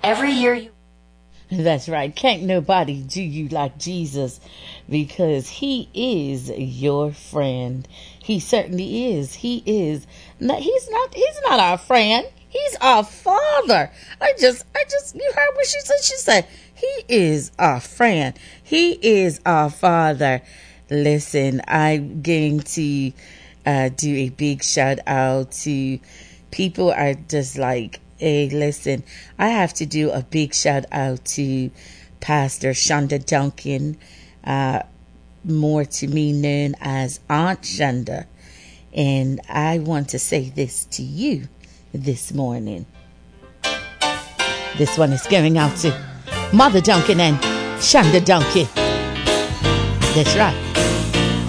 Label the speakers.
Speaker 1: Every year you...
Speaker 2: That's right. Can't nobody do you like Jesus, because he is your friend. He certainly is. He is. No, he's not our friend. He's our father. You heard what she said? She said, he is our friend. He is our father. Listen, I'm going to do a big shout out to people are just like, hey, listen, I have to do a big shout out to Pastor Shonda Duncan, more to me known as Aunt Shonda. And I want to say this to you this morning. This one is going out to Mother Duncan and Shonda Duncan. That's right.